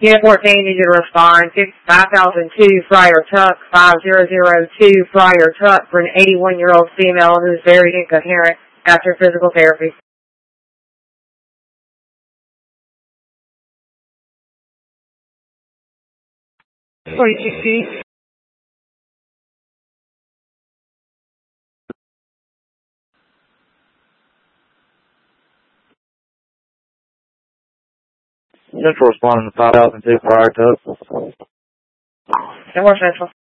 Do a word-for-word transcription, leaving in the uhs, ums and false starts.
Unit fourteen, need you to respond. five thousand two Friar Tuck, five thousand two Friar Tuck for an eighty-one-year-old female who is very incoherent after physical therapy. forty-six B. Central responding to five thousand two Friar Tuck. No more Central.